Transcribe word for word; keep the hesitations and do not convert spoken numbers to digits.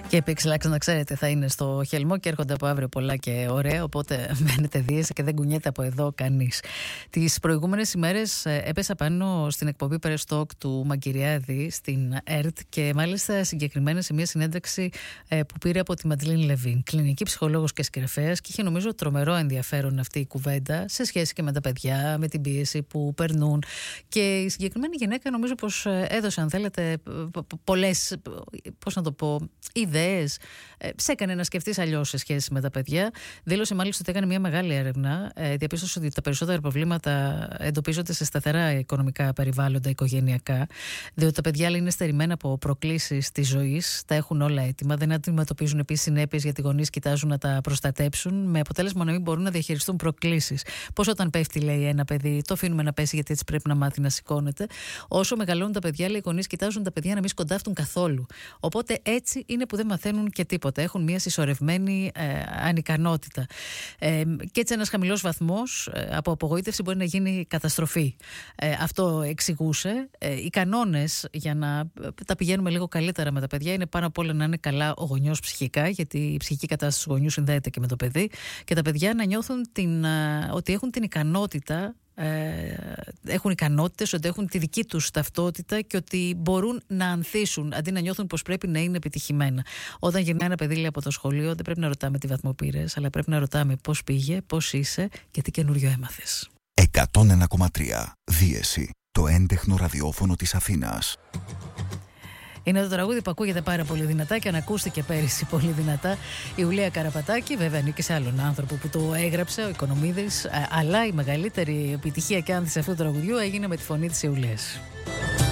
Και επί εξελάξεων, να ξέρετε, θα είναι στο Χελμό και έρχονται από αύριο πολλά και ωραία. Οπότε μένετε δίαισε και δεν κουνιέται από εδώ κανείς. Τις προηγούμενες ημέρες έπεσα πάνω στην εκπομπή Press Talk του Μαγκυριάδη στην ΕΡΤ και μάλιστα συγκεκριμένα σε μια συνέντευξη που πήρε από τη Μαντλίν Λεβίν, κλινική ψυχολόγος και συγγραφέας, και είχε νομίζω τρομερό ενδιαφέρον αυτή η κουβέντα σε σχέση και με τα παιδιά, με την πίεση που περνούν. Και η συγκεκριμένη γυναίκα νομίζω πως έδωσε, αν θέλετε, πολλές, πώς να το πω, ιδέες, σε έκανε να σκεφτείς αλλιώς σε σχέση με τα παιδιά. Δήλωσε μάλιστα ότι έκανε μια μεγάλη έρευνα. Διαπίστωσε ότι τα περισσότερα προβλήματα εντοπίζονται σε σταθερά οικονομικά περιβάλλοντα, οικογενειακά. Διότι τα παιδιά είναι στερημένα από προκλήσεις της ζωής, τα έχουν όλα έτοιμα, δεν αντιμετωπίζουν επίσης συνέπειες γιατί οι γονείς κοιτάζουν να τα προστατέψουν, με αποτέλεσμα να μην μπορούν να διαχειριστούν προκλήσεις. Πώς όταν πέφτει, λέει, ένα παιδί, το αφήνουμε να πέσει γιατί έτσι πρέπει να μάθει να σηκώνεται. Όσο μεγαλώνουν τα παιδιά, λέει, οι γονείς κοιτάζουν τα παιδιά να μην σκοντάφτουν καθόλου. Οπότε έτσι είναι που δεν μαθαίνουν και τίποτα. Έχουν μια συσσωρευμένη ε, ανικανότητα. Ε, και έτσι ένας χαμηλός βαθμός ε, από απογοήτευση μπορεί να γίνει καταστροφή. Ε, αυτό εξηγούσε. Ε, οι κανόνες για να τα πηγαίνουμε λίγο καλύτερα με τα παιδιά είναι πάνω απ' όλα να είναι καλά ο γονιός ψυχικά, γιατί η ψυχική κατάσταση του γονιού συνδέεται και με το παιδί, και τα παιδιά να νιώθουν την, ε, ότι έχουν την ικανότητα. Έχουν ικανότητες, ότι έχουν τη δική τους ταυτότητα και ότι μπορούν να ανθίσουν αντί να νιώθουν πως πρέπει να είναι επιτυχημένα. Όταν γυρνάει ένα παιδί, λέει, από το σχολείο, δεν πρέπει να ρωτάμε τι βαθμό πήρες, αλλά πρέπει να ρωτάμε πώς πήγε, πώς είσαι και τι καινούριο έμαθες. εκατόν ένα κόμμα τρία Δίεση, το έντεχνο ραδιόφωνο της Αθήνας. Είναι το τραγούδι που ακούγεται πάρα πολύ δυνατά και ανακούστηκε πέρυσι πολύ δυνατά. Η Ιουλία Καραπατάκη, βέβαια ανήκει σε άλλον άνθρωπο που το έγραψε, ο Οικονομίδης, αλλά η μεγαλύτερη επιτυχία και άνθηση αυτού του τραγουδιού έγινε με τη φωνή της Ιουλίας.